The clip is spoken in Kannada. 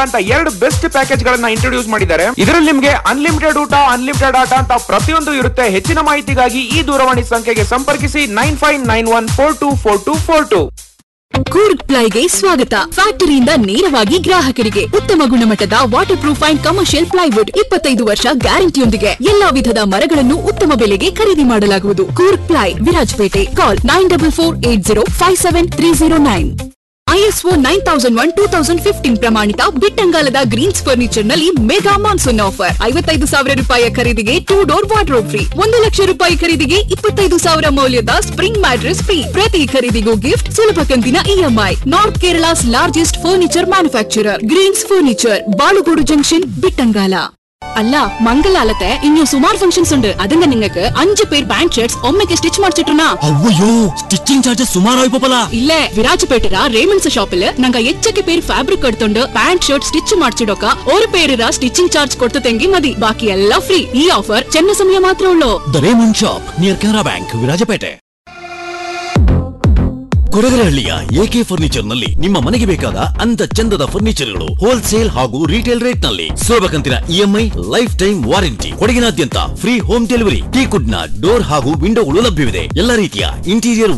ಅಂತ ಎರಡು ಬೆಸ್ಟ್ ಪ್ಯಾಕೇಜ್ ಗಳನ್ನ ಇಂಟ್ರೊಡ್ಯೂಸ್ ಮಾಡಿದ್ದಾರೆ. ಇದರಲ್ಲಿ ನಿಮಗೆ ಅನ್ಲಿಮಿಟೆಡ್ ಊಟ, ಅನ್ಲಿಮಿಟೆಡ್ ಆಟ ಅಂತ ಪ್ರತಿಯೊಂದು ಇರುತ್ತೆ. ಹೆಚ್ಚಿನ ಮಾಹಿತಿಗಾಗಿ ಈ ದೂರವಾಣಿ ಸಂಖ್ಯೆಗೆ ಸಂಪರ್ಕಿಸಿ 9591424242. ಕೂರ್ಗ್ ಪ್ಲೈಗೆ ಸ್ವಾಗತ. ಫ್ಯಾಕ್ಟರಿಯಿಂದ ನೇರವಾಗಿ ಗ್ರಾಹಕರಿಗೆ ಉತ್ತಮ ಗುಣಮಟ್ಟದ water proof and commercial plywood 25 ವರ್ಷ ಗ್ಯಾರಂಟಿಯೊಂದಿಗೆ ಎಲ್ಲಾ ವಿಧದ ಮರಗಳನ್ನು ಉತ್ತಮ ಬೆಲೆಗೆ ಖರೀದಿ ಮಾಡಲಾಗುವುದು. ಕೂರ್ಗ್ ಪ್ಲೈ, ವಿರಾಜಪೇಟೆ. ಕಾಲ್ 9448057309. ISO 9001:2015 ಪ್ರಮಾಣಿತ ಬಿಟ್ಟಂಗಾಲದ ಗ್ರೀನ್ಸ್ ಫರ್ನಿಚರ್ ನಲ್ಲಿ ಮೆಗಾ ಮಾನ್ಸೂನ್ ಆಫರ್. 55,000 ರೂಪಾಯಿಯ ಖರೀದಿಗೆ 2 ಡೋರ್ ವಾರ್ಡ್ರೋಬ್ ಫ್ರೀ. 1 ಲಕ್ಷ ರೂಪಾಯಿ ಖರೀದಿಗೆ 25,000 ಮೌಲ್ಯದ ಸ್ಪ್ರಿಂಗ್ ಮ್ಯಾಟ್ರೆಸ್ ಫ್ರೀ. ಪ್ರತಿ ಖರೀದಿಗೂ ಗಿಫ್ಟ್, ಸುಲಭ ಕಂತಿನ EMI. North Kerala's largest furniture manufacturer Green's furniture, Balugodu junction, Bittangala. അല്ല മംഗലാലത്തെ ഇനി സുമാർ ഫംഗ്ഷൻസ് ഉണ്ട്. അതിന്റെ നിങ്ങൾക്ക് 5 പേർ pant shirts ഒമ്മയ്ക്ക് stitch ಮಾಡಿಸಿಟ್ರುನಾ? ಅವ್ವಯ್ಯೋ, stitching charges ಸುಮಾರು ಆಯ್ಪಲ್ಲ. ಇಲ್ಲೇ ವಿರಾಜಪೇಟೆರ ರೇಮಂಡ್ಸ್ ಶಾಪಿಲ್ ನಂಗ ಹೆಚ್ಚಕ್ಕೆ പേര് ಫ್ಯಾಬ್ರಿಕ್ എടുത്തോണ്ട് ಪ್ಯಾಂಟ್ ಶರ್ಟ್ ಸ್ಟಿಚ್ ಮಾಡಿಸಿಡೋಕ ഒരു പേരിರ ಸ್ಟಿಚಿಂಗ್ ಚಾರ್ಜ್ ಕೊಡ್ತತೆಂಗಿ ಮದಿ. ಬಾಕಿ ಎಲ್ಲ ಫ್ರೀ. ಈ ಆಫರ್ ಚೆನ್ನ ಸಮಯ ಮಾತ್ರ ಉಳ್ಳೋ. The Raymond shop near Canara bank, Virajpet. ಕೊಡಗರಹಳ್ಳಿಯ AK furniture ನಲ್ಲಿ ನಿಮ್ಮ ಮನೆಗೆ ಬೇಕಾದ ಅಂದ ಚಂದದ ಫರ್ನಿಚರ್ಗಳು ಹೋಲ್ಸೇಲ್ ಹಾಗೂ ರಿಟೇಲ್ ರೇಟ್ ನಲ್ಲಿ ಸುಲಭ ಕಂತಿನ EMI, life time warranty. ಕೊಡಗಿನಾದ್ಯಂತ free home delivery. ಟೀಕುಡ್ ನ ಡೋರ್ ಹಾಗೂ ವಿಂಡೋಗಳು ಲಭ್ಯವಿದೆ. ಎಲ್ಲ ರೀತಿಯ ಇಂಟೀರಿಯರ್